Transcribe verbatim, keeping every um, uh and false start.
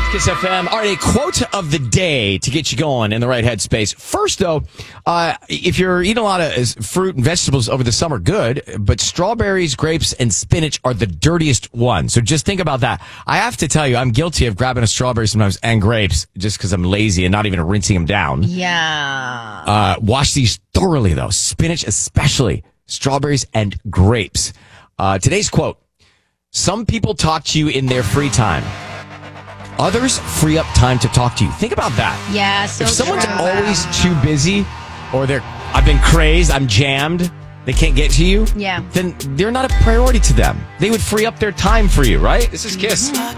Kiss F M. All right, a quote of the day to get you going in the right headspace. First, though, uh, if you're eating a lot of fruit and vegetables over the summer, good. But strawberries, grapes, and spinach are the dirtiest ones. So just think about that. I have to tell you, I'm guilty of grabbing a strawberry sometimes and grapes just because I'm lazy and not even rinsing them down. Yeah. Uh, wash these thoroughly, though. Spinach especially. Strawberries and grapes. Uh, today's quote. Some people talk to you in their free time. Others free up time to talk to you. Think about that. Yeah, so if someone's true. always too busy, or they're, I've been crazed, I'm jammed, they can't get to you, yeah. then they're not a priority to them. They would free up their time for you, right? This is Kiss.